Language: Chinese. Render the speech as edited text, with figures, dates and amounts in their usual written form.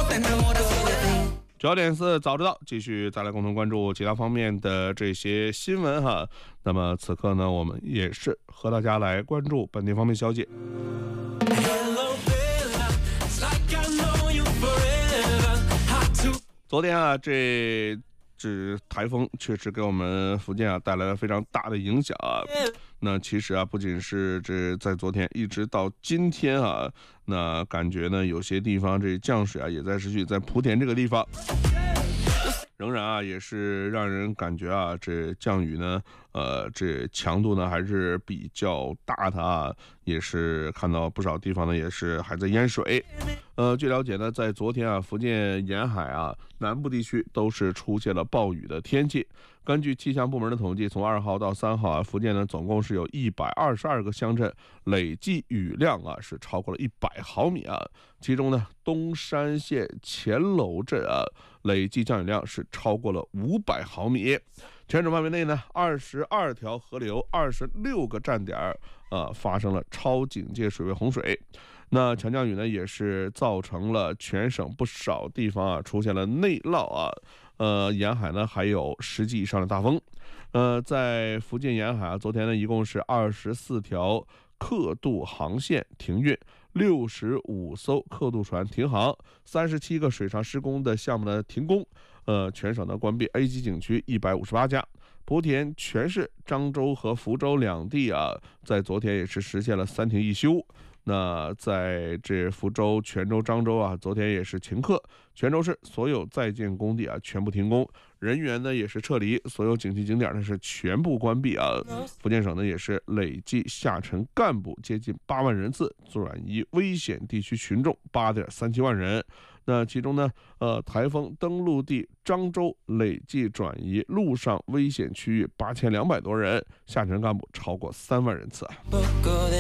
9点4早知道，继续再来共同关注其他方面的这些新闻哈。那么此刻呢，我们也是和大家来关注本地方面消息。昨天啊，这台风确实给我们福建啊带来了非常大的影响啊。那其实啊，不仅是这在昨天一直到今天啊，那感觉呢有些地方这降水啊也在持续，在莆田这个地方。仍然啊，也是让人感觉啊，这降雨呢，这强度呢还是比较大的啊，也是看到不少地方呢也是还在淹水。据了解呢，在昨天啊，福建沿海啊南部地区都是出现了暴雨的天气。根据气象部门的统计，从2号到3号啊，福建呢总共是有122个乡镇累计雨量啊是超过了100毫米啊，其中呢东山县乾楼镇啊累计降雨量是超过了500毫米。全省范围内呢，22条河流26个站点发生了超警戒水位洪水。那强降雨呢，也是造成了全省不少地方啊出现了内涝啊。沿海呢还有10级以上的大风。在福建沿海啊，昨天呢一共是24条客渡航线停运，65艘客渡船停航，37个水上施工的项目呢停工。全省呢关闭 A 级景区158家。莆田、全市、漳州和福州两地啊，在昨天也是实现了3停1休。那在这福州、泉州、漳州啊，昨天也是停课。泉州市所有在建工地啊全部停工，人员呢也是撤离，所有景区景点呢是全部关闭啊。福建省呢也是累计下沉干部接近8万人次，转移危险地区群众8.37万人。那其中呢，台风登陆地漳州累计转移陆上危险区域8200多人，下沉干部超过3万人次啊。